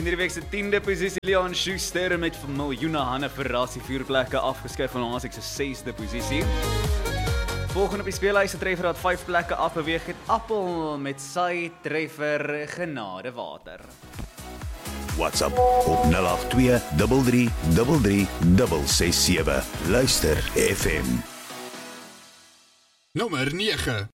In hierdie week se 10de posisie Leon Schuster met miljoene hande verras die 4 plekke afgeskuif van ons se 6de posisie. Volgende op die speellys treffer wat 5 plekke afbeweeg het Appel met sy treffer Genade Water. WhatsApp op 082 33 367. Luister FM. Nommer 9.